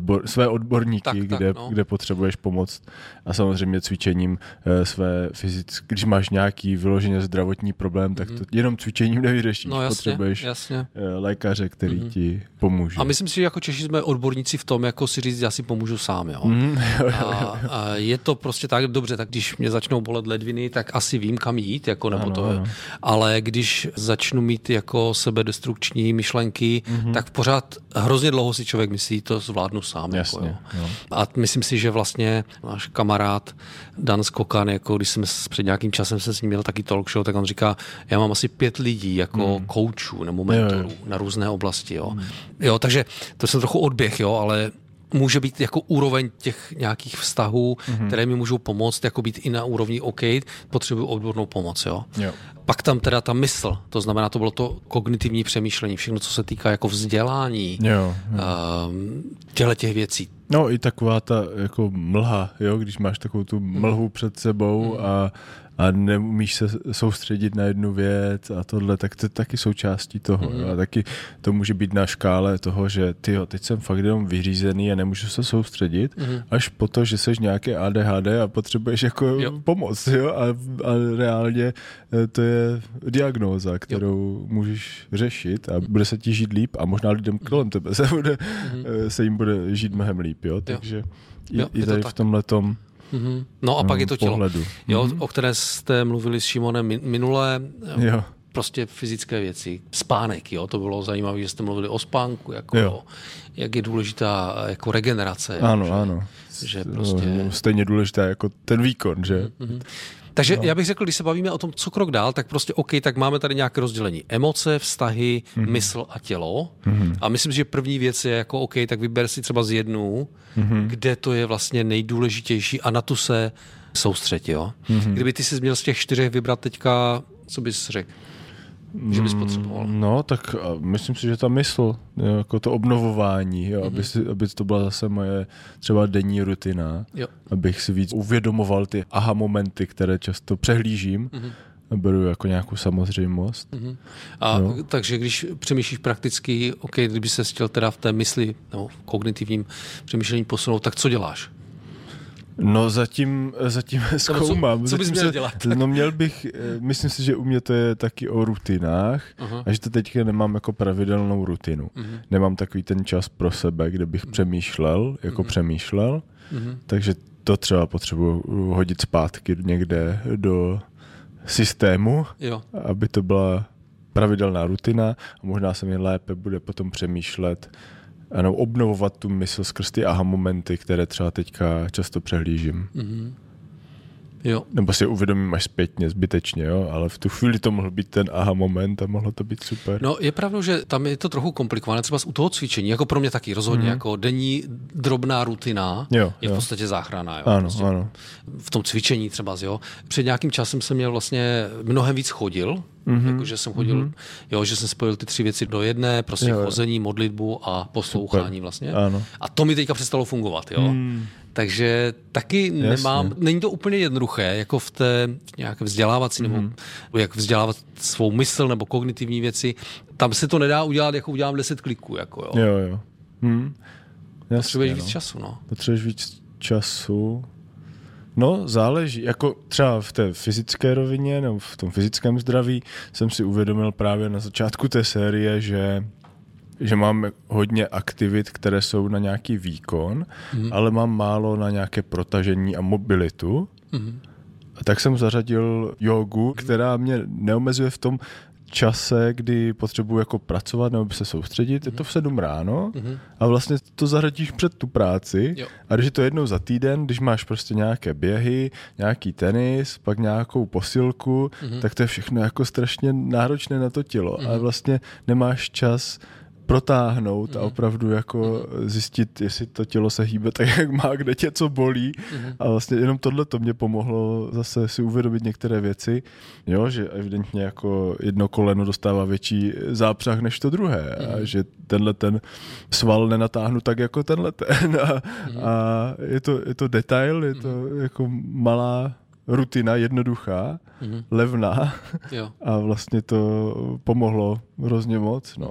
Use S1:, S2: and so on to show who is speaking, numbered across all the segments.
S1: své odborníky,
S2: Tak,
S1: kde potřebuješ pomoct a samozřejmě cvičením své fyzické, když máš nějaký vyloženě zdravotní problém, tak to jenom cvičením nevyřešíš.
S2: No, jasně,
S1: potřebuješ lékaře, který ti pomůže.
S2: A myslím si, že jako Češi jsme odborníci v tom, jako si říct, já si pomůžu sám. Jo? A je to prostě tak, dobře, tak když mě začnou bolet ledviny, tak asi vím, kam jít, jako, nebo ano. Ale když začnu mít jako sebedestrukční myšlenky, tak pořád hrozně dlouho si člověk myslí, to zvládnu sám.
S1: Jasně,
S2: jako, jo. A myslím si, že vlastně náš kamarád Dan Skokan, jako když jsem před nějakým časem se s ním měl taky talk show, tak on říká, já mám asi 5 lidí jako koučů nebo mentorů na různé oblasti. Jo. Jo, takže to jsem trochu odběh, jo, ale může být jako úroveň těch nějakých vztahů, které mi můžou pomoct, jako být i na úrovni OK, potřebuju odbornou pomoc, jo. Pak tam teda ta mysl, to znamená, to bylo to kognitivní přemýšlení, všechno, co se týká jako vzdělání, těch věcí.
S1: No i taková ta jako mlha, jo, když máš takovou tu mlhu před sebou a neumíš se soustředit na jednu věc a tohle, tak to je taky součástí toho. A taky to může být na škále toho, že teď jsem fakt jenom vyřízený a nemůžu se soustředit, až po to, že seš nějaké ADHD a potřebuješ jako pomoc. Jo? A reálně to je diagnóza, kterou můžeš řešit a bude se ti žít líp a možná lidem kolem tebe se jim bude žít mnohem líp. Jo? Takže i tady v tomhletom
S2: no a pak je to tělo,
S1: pohledu.
S2: Jo, o které jste mluvili s Šimonem minule, prostě fyzické věci. Spánek, jo, to bylo zajímavé, že jste mluvili o spánku, jako, jak je důležitá jako regenerace.
S1: Ano.
S2: Že prostě...
S1: Stejně důležitá jako ten výkon, že?
S2: Takže já bych řekl, když se bavíme o tom, co krok dál, tak prostě OK, tak máme tady nějaké rozdělení. Emoce, vztahy, mysl a tělo. A myslím, že první věc je jako OK, tak vyber si třeba z jednu, kde to je vlastně nejdůležitější a na tu se soustřeď, jo. Kdyby ty si měl z těch 4 vybrat teďka, co bys řekl? Že bys potřeboval?
S1: No, tak myslím si, že ta mysl, jako to obnovování, jo, aby to byla zase moje třeba denní rutina, abych si víc uvědomoval ty aha momenty, které často přehlížím, a beru jako nějakou samozřejmost.
S2: Takže když přemýšlíš prakticky, OK, kdyby se chtěl teda v té mysli nebo v kognitivním přemýšlení posunout, tak co děláš?
S1: No zatím zkoumám.
S2: Co bys měl dělat?
S1: No měl bych, myslím si, že u mě to je taky o rutinách a že to teďka nemám jako pravidelnou rutinu. Nemám takový ten čas pro sebe, kde bych přemýšlel, takže to třeba potřebuji hodit zpátky někde do systému, aby to byla pravidelná rutina a možná se mi lépe bude potom přemýšlet a obnovovat tu mysl skrz ty aha momenty, které třeba teďka často přehlížím.
S2: Jo.
S1: Nebo si uvědomím až zpětně, zbytečně, jo? Ale v tu chvíli to mohl být ten aha moment a mohlo to být super.
S2: No je pravda, že tam je to trochu komplikované, třeba u toho cvičení, jako pro mě taky rozhodně, jako denní drobná rutina je v podstatě záchrana. Jo?
S1: Ano,
S2: prostě
S1: ano.
S2: V tom cvičení třeba, jo. Před nějakým časem jsem měl vlastně mnohem víc chodil, jakože jsem chodil, že jsem spojil ty 3 věci do jedné, prostě chození, modlitbu a poslouchání vlastně.
S1: Ano.
S2: A to mi teďka přestalo fungovat, jo. Takže taky nemám, není to úplně jednoduché, jako v té nějaké vzdělávací, nebo jak vzdělávat svou mysl nebo kognitivní věci. Tam se to nedá udělat, jako udělám 10 kliků, jako
S1: jo.
S2: Potřebuješ víc času, no.
S1: Potřebuješ víc času. No, záleží. Jako třeba v té fyzické rovině nebo v tom fyzickém zdraví jsem si uvědomil právě na začátku té série, že mám hodně aktivit, které jsou na nějaký výkon, ale mám málo na nějaké protažení a mobilitu. A tak jsem zařadil jogu, která mě neomezuje v tom čase, kdy potřebuji jako pracovat nebo se soustředit. Je to v 7 ráno a vlastně to zařadíš před tu práci a když je to jednou za týden, když máš prostě nějaké běhy, nějaký tenis, pak nějakou posilku, tak to je všechno jako strašně náročné na to tělo a vlastně nemáš čas protáhnout a opravdu jako zjistit, jestli to tělo se hýbe tak, jak má, kde tě co bolí. A vlastně jenom tohle to mě pomohlo zase si uvědomit některé věci, jo, že evidentně jako jedno koleno dostává větší zápřah než to druhé a že tenhle ten sval nenatáhnu tak jako tenhle ten. A je to detail, je to jako malá rutina, jednoduchá, levná a vlastně to pomohlo hrozně moc, no.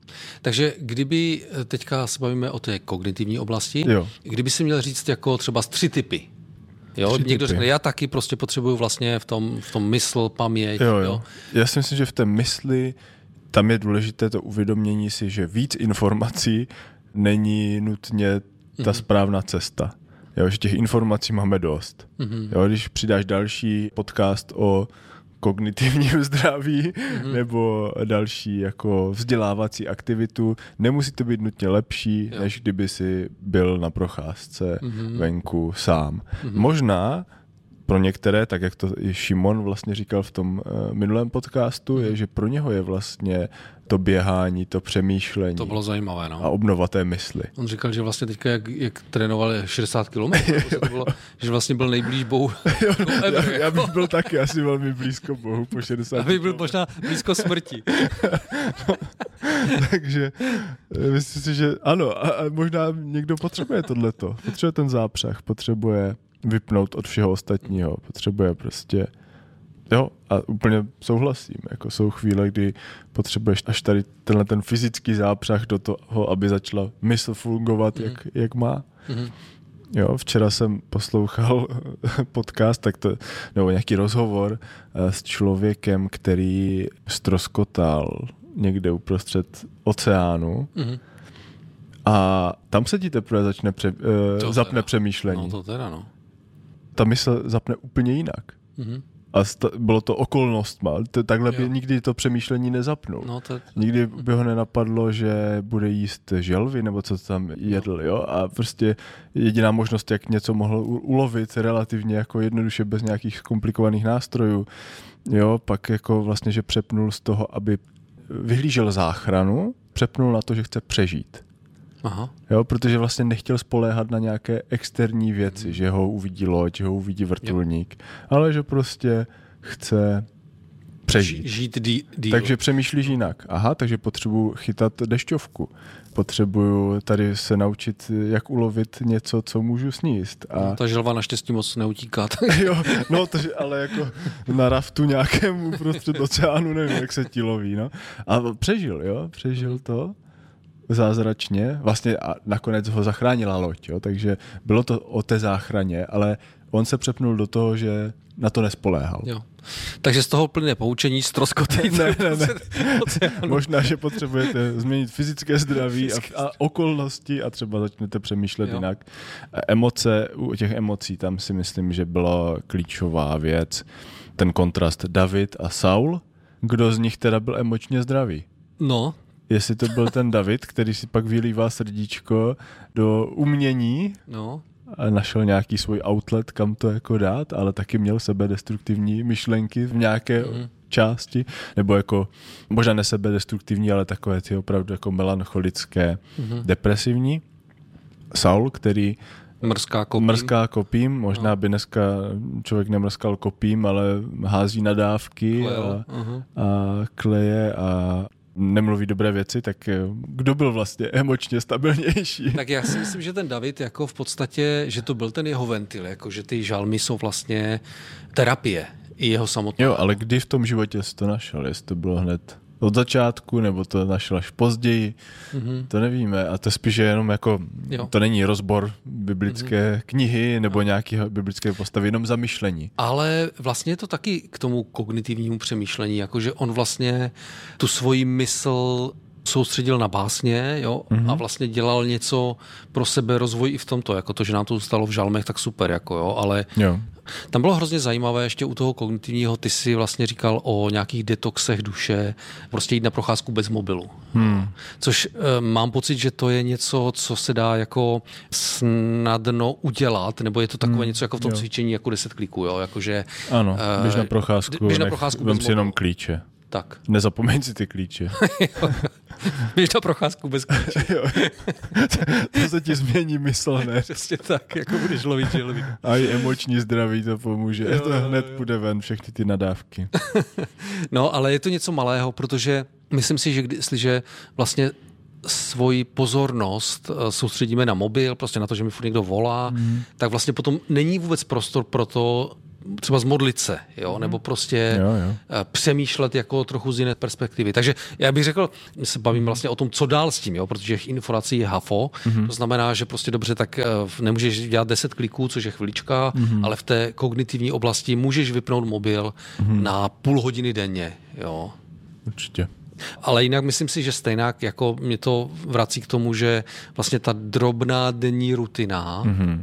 S2: Takže kdyby teďka se bavíme o té kognitivní oblasti, kdyby si měl říct jako třeba 3 typy. Jo? Někdo řekne, já taky prostě potřebuju vlastně v tom mysl, paměť. Jo.
S1: Já si myslím, že v té mysli tam je důležité to uvědomění si, že víc informací není nutně ta správná cesta. Jo, že těch informací máme dost. Jo, když přidáš další podcast o kognitivním zdraví nebo další jako vzdělávací aktivitu, nemusí to být nutně lepší, než kdyby si byl na procházce venku sám. Možná pro některé, tak jak to i Šimon vlastně říkal v tom minulém podcastu, je, že pro něho je vlastně to běhání, to přemýšlení.
S2: To bylo zajímavé, no.
S1: A obnova té mysli.
S2: On říkal, že vlastně teďka, jak trénoval 60 kilometrů, že vlastně byl nejblíž Bohu.
S1: Já bych byl taky asi velmi blízko Bohu po 60
S2: kilometrů. Abych byl možná blízko smrti.
S1: Takže myslím si, že ano, a možná někdo potřebuje tohleto. Potřebuje ten zápřah, potřebuje vypnout od všeho ostatního, potřebuje prostě, jo, a úplně souhlasím, jako jsou chvíle, kdy potřebuješ až tady ten fyzický zápřah do toho, aby začala mysl fungovat, jak má. Jo, včera jsem poslouchal podcast, nebo nějaký rozhovor s člověkem, který ztroskotal někde uprostřed oceánu. A tam se ti teprve začne zapne přemýšlení.
S2: No to teda, no.
S1: Ta mysl zapne úplně jinak. A bylo to okolnostma. Takhle by nikdy to přemýšlení nezapnul.
S2: No,
S1: nikdy by ho nenapadlo, že bude jíst želvy, nebo co tam jedl. Jo? A prostě jediná možnost, jak něco mohl ulovit relativně jako jednoduše bez nějakých komplikovaných nástrojů, jo? Pak jako vlastně, že přepnul z toho, aby vyhlížel záchranu, přepnul na to, že chce přežít.
S2: Aha.
S1: Jo, protože vlastně nechtěl spoléhat na nějaké externí věci, že ho uvidí loď, že ho uvidí vrtulník, ale že prostě chce přežít.
S2: Žít díl.
S1: Takže přemýšlíš jinak. Aha, takže potřebuji chytat dešťovku. Potřebuju tady se naučit, jak ulovit něco, co můžu sníst. A
S2: ta želva naštěstí moc neutíká.
S1: Jo, no, ale jako na raftu nějakému prostřed oceánu, nevím, jak se ti loví, no. A přežil to. Zázračně. Vlastně a nakonec ho zachránila loď, jo? Takže bylo to o té záchraně, ale on se přepnul do toho, že na to nespoléhal.
S2: Jo. Takže z toho plyne poučení ztroskotejte.
S1: Ne. Možná, že potřebujete změnit fyzické zdraví a okolnosti a třeba začnete přemýšlet jinak. Emoce, u těch emocí tam si myslím, že byla klíčová věc. Ten kontrast David a Saul. Kdo z nich teda byl emočně zdravý?
S2: No,
S1: jestli to byl ten David, který si pak vylívá srdíčko do umění a našel nějaký svůj outlet, kam to jako dát, ale taky měl sebedestruktivní myšlenky v nějaké části, nebo jako možná ne sebedestruktivní, ale takové ty opravdu melancholické, depresivní. Saul, který mrská kopím, možná by dneska člověk nemrskal kopím, ale hází nadávky a kleje a nemluví dobré věci, tak kdo byl vlastně emočně stabilnější?
S2: Tak já si myslím, že ten David jako v podstatě, že to byl ten jeho ventil, jako že ty žalmy jsou vlastně terapie i jeho samotná.
S1: Jo, ale kdy v tom životě jsi to našel? Jestli to bylo hned od začátku, nebo to našel až později, to nevíme. A to spíš je jenom jako, to není rozbor biblické knihy nebo nějaké biblické postavy, jenom zamyšlení.
S2: Ale vlastně je to taky k tomu kognitivnímu přemýšlení, jakože on vlastně tu svoji mysl soustředil na básně, jo, a vlastně dělal něco pro sebe rozvoj i v tomto, jako to, že nám to zůstalo v žalmech, tak super, jako jo, ale tam bylo hrozně zajímavé ještě u toho kognitivního, ty si vlastně říkal o nějakých detoxech duše, prostě jít na procházku bez mobilu. Což mám pocit, že to je něco, co se dá jako snadno udělat, nebo je to takové něco jako v tom cvičení, jako 10 kliků, jo, jakože...
S1: Ano, běž na procházku, vem si jenom klíče.
S2: Tak.
S1: Nezapomeň si ty klíče.
S2: Běž na procházku bez klíče.
S1: To se ti změní mysl, ne?
S2: Přesně tak, jako budeš lovit želvy. A
S1: i emoční zdraví to pomůže. To hned půjde ven, všechny ty nadávky.
S2: No, ale je to něco malého, protože myslím si, že jestliže vlastně svoji pozornost soustředíme na mobil, prostě na to, že mi furt někdo volá, tak vlastně potom není vůbec prostor pro to třeba zmodlit se, jo? Nebo prostě přemýšlet jako trochu z jiné perspektivy. Takže já bych řekl, my se bavím vlastně o tom, co dál s tím, jo? Protože těch informací je hafo, to znamená, že prostě dobře, tak nemůžeš dělat 10 kliků, což je chvilička, ale v té kognitivní oblasti můžeš vypnout mobil na půl hodiny denně. Jo?
S1: Určitě.
S2: Ale jinak myslím si, že stejnak jako mě to vrací k tomu, že vlastně ta drobná denní rutina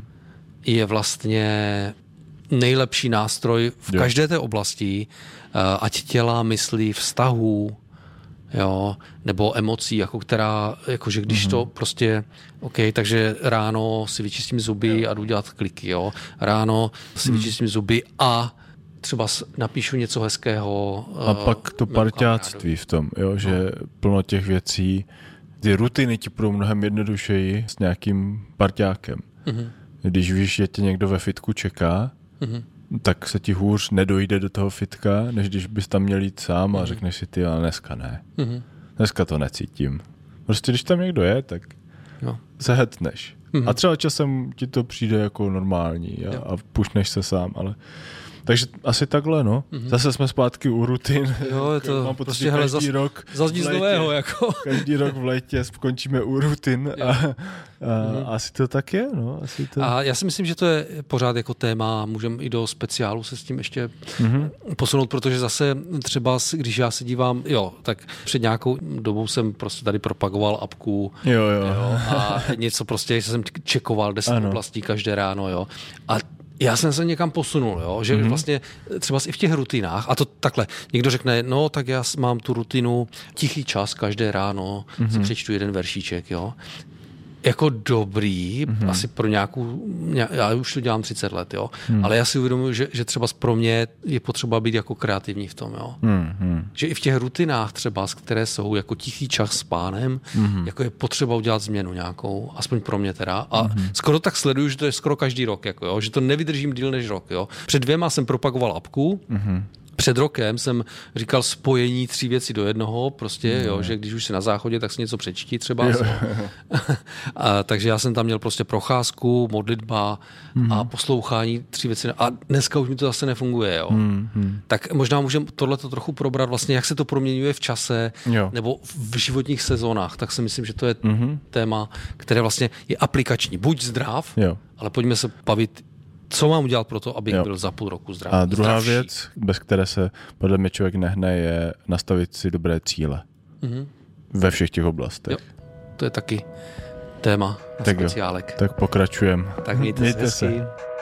S2: je vlastně nejlepší nástroj v každé té oblasti, ať těla, myslí, vztahů, jo, nebo emocí, jako která, jakože když to prostě, OK, takže ráno si vyčistím zuby a jdu dělat kliky, jo. Ráno si vyčistím zuby a třeba napíšu něco hezkého.
S1: A pak to parťáctví v tom, jo, že plno těch věcí, ty rutiny ti budou mnohem jednodušeji s nějakým parťákem. Když víš, že tě někdo ve fitku čeká, tak se ti hůř nedojde do toho fitka, než když bys tam měl jít sám a řekneš si ty, ale dneska ne. Dneska to necítím. Prostě když tam někdo je, tak se hetneš. A třeba časem ti to přijde jako normální a pušneš se sám, ale... Takže asi takhle, no. Zase jsme zpátky u rutin.
S2: Jo, je to
S1: mám pocit,
S2: prostě každý rok z nového, jako.
S1: Každý rok v létě skončíme u rutin a asi to tak je, no. Asi to...
S2: A já si myslím, že to je pořád jako téma, můžeme i do speciálu se s tím ještě posunout, protože zase třeba, když já se dívám, tak před nějakou dobou jsem prostě tady propagoval apku a něco prostě jsem čekoval 10 oblastí každé ráno, jo. A já jsem se někam posunul, jo? Že vlastně třeba i v těch rutinách, a to takhle, někdo řekne, no tak já mám tu rutinu tichý čas každé ráno, si přečtu jeden veršíček, jo. Jako dobrý, asi pro nějakou, já už to dělám 30 let, jo, ale já si uvědomuji, že třeba pro mě je potřeba být jako kreativní v tom, jo. Že i v těch rutinách třeba, které jsou jako tichý čas s pánem, jako je potřeba udělat změnu nějakou, aspoň pro mě teda. A skoro tak sleduju, že to je skoro každý rok, jako jo, že to nevydržím díl než rok, jo. Před 2 jsem propagoval apku, před rokem jsem říkal spojení 3 věcí do jednoho, prostě, jo, že když už jsi na záchodě, tak si něco přečtí třeba. Takže já jsem tam měl prostě procházku, modlitba a poslouchání 3 věci. A dneska už mi to zase nefunguje, jo. Tak možná můžeme tohleto trochu probrat vlastně, jak se to proměňuje v čase nebo v životních sezónách. Tak si myslím, že to je téma, které vlastně je aplikační. Buď zdrav, ale pojďme se bavit, co mám udělat pro to, abych byl za půl roku zdravý.
S1: A druhá věc, bez které se podle mě člověk nehne, je nastavit si dobré cíle. Ve všech těch oblastech. Jo.
S2: To je taky téma na speciálek.
S1: Tak pokračujeme.
S2: Tak mějte se hezky.